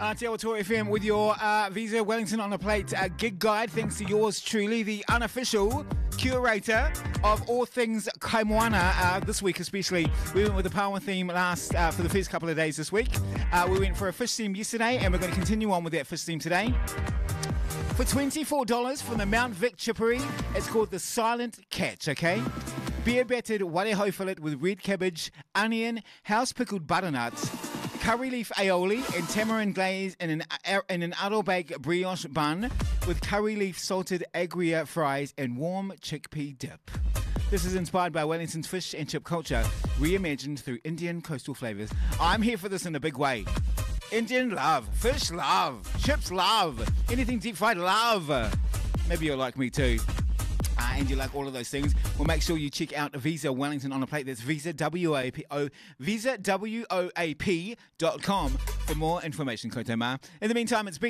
Te Awatua FM with your Visa Wellington on a Plate gig guide. Thanks to yours truly, the unofficial curator of all things Kaimoana. This week especially, we went with the power theme for the first couple of days this week. We went for a fish theme yesterday, and we're going to continue on with that fish theme today. For $24 from the Mount Vic Chippery, it's called the Silent Catch, okay? Beer battered warehou fillet with red cabbage, onion, house pickled butternuts, curry leaf aioli, and tamarind glaze in an Adel bake brioche bun with curry leaf salted agria fries and warm chickpea dip. This is inspired by Wellington's fish and chip culture, reimagined through Indian coastal flavours. I'm here for this in a big way. Indian love, fish love, chips love, anything deep fried love. Maybe you're like me too. And you like all of those things. Well, make sure you check out Visa Wellington on a Plate. That's Visa VisaWOAP.com for more information. Kote mā. In the meantime, it's been